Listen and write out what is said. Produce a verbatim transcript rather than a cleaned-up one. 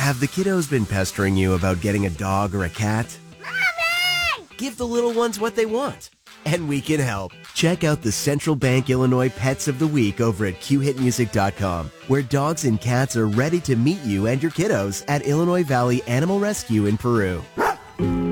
Have the kiddos been pestering you about getting a dog or a cat? Mommy! Give the little ones what they want, and we can help. Check out the Central Bank Illinois Pets of the Week over at Q hit music dot com, where dogs and cats are ready to meet you and your kiddos at Illinois Valley Animal Rescue in Peru.